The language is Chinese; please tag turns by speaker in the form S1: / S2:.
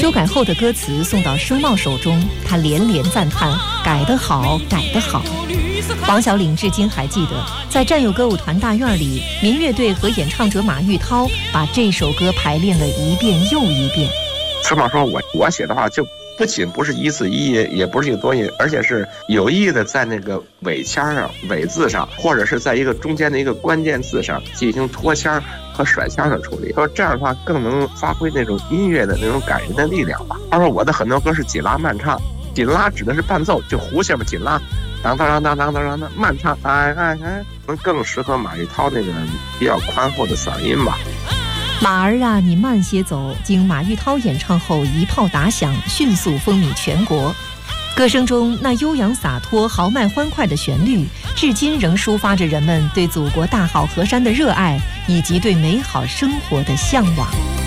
S1: 修改后的歌词送到声茂手中，他连连赞叹：“改得好，改得好。”王小岭至今还记得，在战友歌舞团大院里，民乐队和演唱者马玉涛把这首歌排练了一遍又一遍。
S2: 实话说，我写的话就不仅不是一字一音，也不是一个多音，而且是有意的在那个尾腔上、尾字上，或者是在一个中间的一个关键字上进行拖腔和甩腔的处理。说这样的话更能发挥那种音乐的那种感人的力量吧。他说我的很多歌是紧拉慢唱，紧拉指的是伴奏，就胡下面紧拉，当当当当当当当，慢唱，能更适合马玉涛那个比较宽厚的嗓音吧。
S1: 马儿啊，你慢些走，经马玉涛演唱后一炮打响，迅速风靡全国。歌声中那悠扬洒脱、豪迈欢快的旋律，至今仍抒发着人们对祖国大好河山的热爱，以及对美好生活的向往。